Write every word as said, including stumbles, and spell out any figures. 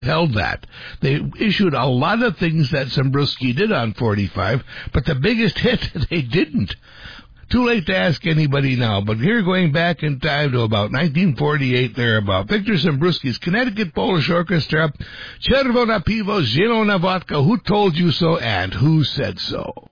held that. They issued a lot of things that Zimbruski did on forty-five, but the biggest hit, they didn't. Too late to ask anybody now, but here going back in time to about nineteen forty-eight, thereabout, Victor Zimbruski's Connecticut Polish Orchestra, Czerwona Piwo, Zielona Vodka, Who Told You So, and Who Said So?